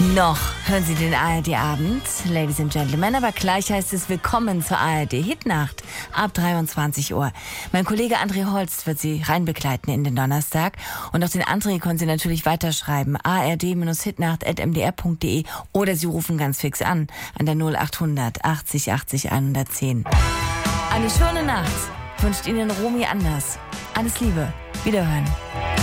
Noch hören Sie den ARD-Abend, Ladies and Gentlemen, aber gleich heißt es Willkommen zur ARD-Hitnacht ab 23 Uhr. Mein Kollege André Holst wird Sie reinbegleiten in den Donnerstag. Und auf den André können Sie natürlich weiterschreiben, ard-hitnacht@mdr.de, oder Sie rufen ganz fix an der 0800 80 80 110. Eine schöne Nacht wünscht Ihnen Romy Anders. Alles Liebe, Wiederhören.